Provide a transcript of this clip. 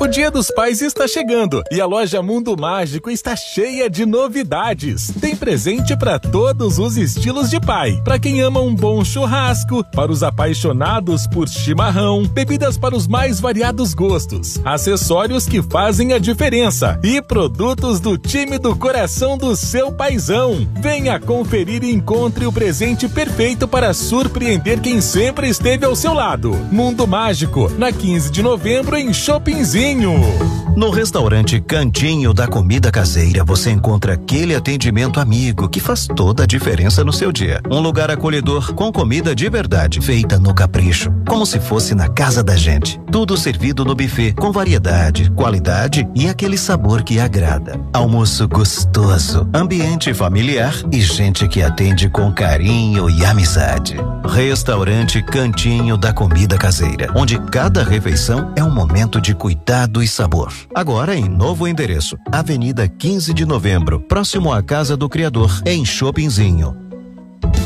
O Dia dos Pais está chegando e a loja Mundo Mágico está cheia de novidades. Tem presente para todos os estilos de pai. Para quem ama um bom churrasco, para os apaixonados por chimarrão, bebidas para os mais variados gostos, acessórios que fazem a diferença e produtos do time do coração do seu paizão. Venha conferir e encontre o presente perfeito para surpreender quem sempre esteve ao seu lado. Mundo Mágico, na 15 de novembro em Shoppingzinho. No restaurante Cantinho da Comida Caseira, você encontra aquele atendimento amigo que faz toda a diferença no seu dia. Um lugar acolhedor com comida de verdade, feita no capricho, como se fosse na casa da gente. Tudo servido no buffet, com variedade, qualidade e aquele sabor que agrada. Almoço gostoso, ambiente familiar e gente que atende com carinho e amizade. Restaurante Cantinho da Comida Caseira, onde cada refeição é um momento de cuidado e sabor. Agora em novo endereço, Avenida 15 de Novembro, próximo à Casa do Criador, em Shoppingzinho.